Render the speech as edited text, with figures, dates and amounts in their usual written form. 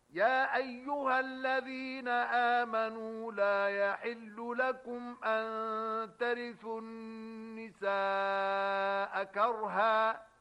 يا أيها الذين آمنوا لا يحل لكم أن ترثوا النساء كرها